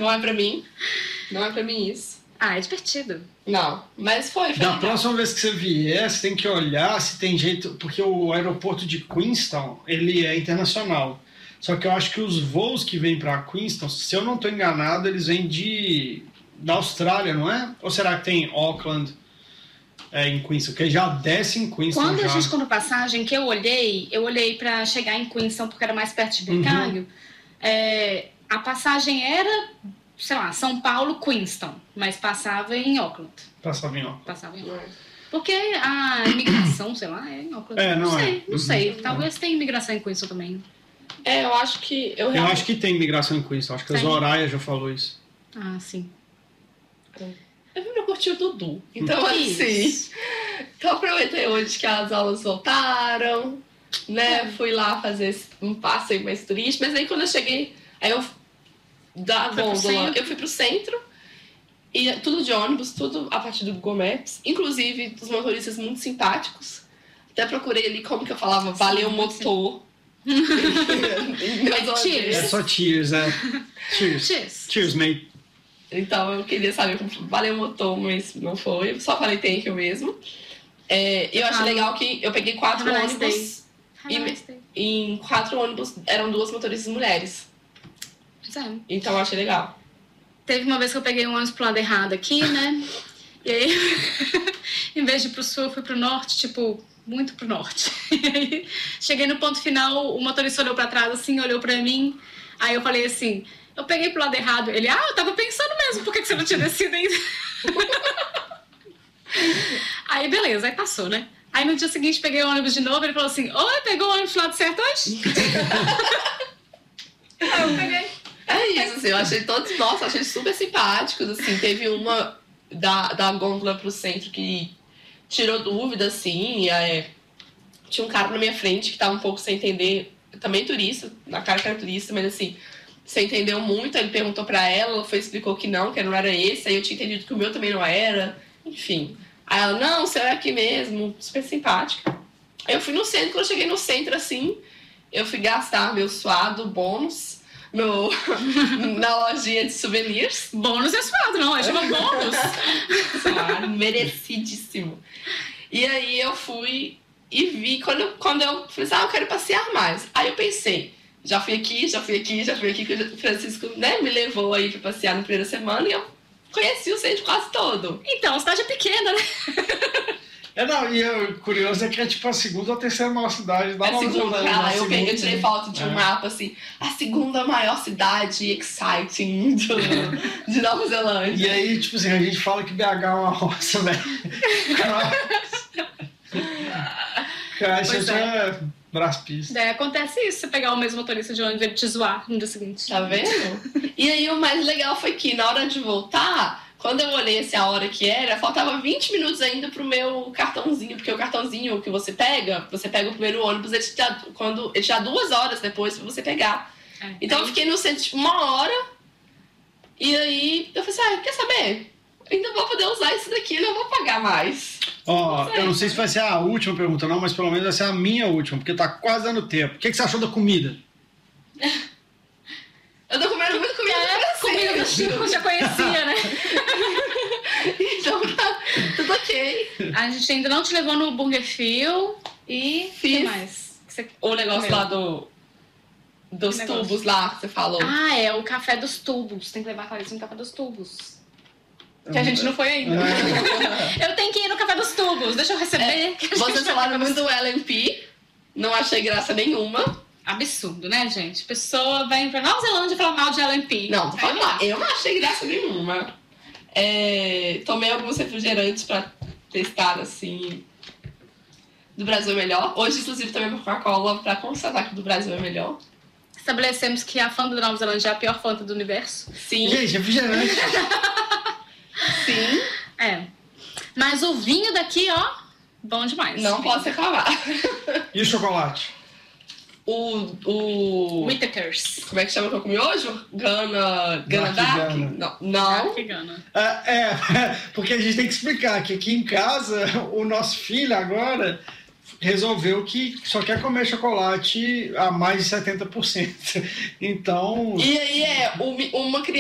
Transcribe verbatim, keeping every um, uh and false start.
não é pra mim. Não é pra mim isso. Ah, é divertido. Não, mas foi. foi Da legal. próxima vez que você vier, você tem que olhar se tem jeito... Porque o aeroporto de Queenstown, ele é internacional. Só que eu acho que os voos que vêm pra Queenstown, se eu não tô enganado, eles vêm de... da Austrália, não é? Ou será que tem Auckland é, em Queenstown? Porque já desce em Queenstown. Quando já. a gente comprou passagem, que eu olhei, eu olhei pra chegar em Queenstown, porque era mais perto de Bicalho, uhum. é, a passagem era... sei lá, São Paulo, Queenstown, mas passava em Auckland. Passava em Auckland. Passava em Auckland. Porque a imigração, sei lá, é em Auckland. É, não, não é. sei, não uhum. sei. Talvez tenha imigração em Queenstown também. É, eu acho que... Eu, eu realmente... acho que tem imigração em Queenstown. Acho que tem. a Zoraia já falou isso. Ah, sim. Eu vim pra curtir o Dudu. Então, isso. assim... Então, aproveitei hoje que as aulas voltaram, né? É. Fui lá fazer um passeio mais turístico. Mas aí, quando eu cheguei... Aí eu... da gôndola, eu fui pro centro e tudo de ônibus, tudo a partir do Google Maps, inclusive dos motoristas muito simpáticos. Até procurei ali como que eu falava valeu motor. Cheers. É só cheers, é. Cheers. Cheers. Cheers, mate. Então eu queria saber como valeu motor, mas não foi. Só falei thank you mesmo. É, eu achei ah, legal que eu peguei quatro ônibus e em quatro ônibus eram duas motoristas mulheres. É. Então eu achei legal. Teve uma vez que eu peguei um ônibus pro lado errado aqui, né? E aí, em vez de ir pro sul, eu fui pro norte, tipo, muito pro norte. E aí, cheguei no ponto final, o motorista olhou pra trás, assim, olhou pra mim. Aí eu falei assim, eu peguei pro lado errado. Ele, ah, eu tava pensando mesmo, por que você não tinha descido ainda? Aí, beleza, aí passou, né? Aí no dia seguinte, peguei o ônibus de novo, ele falou assim, oi, pegou o ônibus pro lado certo hoje? Aí eu peguei. É isso, assim, eu achei todos, nossa, achei super simpáticos, assim, teve uma da, da gôndola pro centro que tirou dúvida, assim, é, tinha um cara na minha frente que tava um pouco sem entender, também turista, na cara que era turista, mas assim, você entendeu muito, aí ele perguntou pra ela, ela foi, explicou que não, que não era esse, aí eu tinha entendido que o meu também não era, enfim. Aí ela, não, o seu é aqui mesmo, super simpática. Aí eu fui no centro, quando eu cheguei no centro, assim, eu fui gastar meu suado bônus, No, na lojinha de souvenirs. Bônus é suado, não, é chama bônus. Claro, merecidíssimo. E aí eu fui e vi, quando, quando eu falei assim, ah, eu quero passear mais. Aí eu pensei, já fui aqui, já fui aqui, já fui aqui, que o Francisco, né, me levou aí pra passear na primeira semana e eu conheci o centro quase todo. Então, a cidade é pequena, né? É, não, e o curioso é que é tipo a segunda ou terceira maior cidade da a Nova segunda, Zelândia. cara, eu, peguei, eu tirei foto de um é. mapa, assim, a segunda maior cidade exciting do, de Nova Zelândia. E aí, tipo assim, a gente fala que B H é uma roça, velho. Cara, isso é braço-pista. É, acontece isso, você pegar o mesmo motorista de ônibus e ele te zoar no dia seguinte. Tá vendo? E aí o mais legal foi que na hora de voltar, quando eu olhei assim, a hora que era, faltava vinte minutos ainda pro meu cartãozinho, porque o cartãozinho que você pega, você pega o primeiro ônibus, ele te dá, quando, ele te dá duas horas depois pra você pegar. É, então é. Eu fiquei no centro tipo uma hora, e aí eu falei assim, ah, quer saber? Ainda vou poder usar isso daqui, não vou pagar mais. Ó, oh, eu não sei se vai ser a última pergunta não, mas pelo menos vai ser a minha última, porque tá quase dando tempo. O que, que você achou da comida? Eu tô comendo muito comida é, comida do Chico, já conhecia, né? Então tá tudo ok. A gente ainda não te levou no Burger Feel e o que mais? Que você... O negócio comeu? Lá do... dos que tubos negócio? Lá que você falou. Ah, é, o café dos tubos. Tem que levar a Clarice no café dos tubos. Que a gente não foi ainda. Eu tenho que ir no café dos tubos, deixa eu receber. É, vocês falaram muito do L M P, não achei graça nenhuma. Absurdo, né, gente? Pessoa vem pra Nova Zelândia falar mal de L M P. Não, falar. Eu não achei graça nenhuma. É, tomei alguns refrigerantes pra testar, assim, do Brasil é melhor. Hoje, inclusive, tomei uma Coca-Cola pra constatar que do Brasil é melhor. Estabelecemos que a Fanta da Nova Zelândia é a pior Fanta do universo. Sim. Gente, refrigerante. Sim. É. Mas o vinho daqui, ó, bom demais. Não posso reclamar. E o chocolate? O... o... Whittakers. Como é que chama que eu comi hoje? Gana... Gana Dark? Não. Não. Gana. É, é, porque a gente tem que explicar que aqui em casa, o nosso filho agora resolveu que só quer comer chocolate a mais de setenta por cento. Então... E aí é uma criança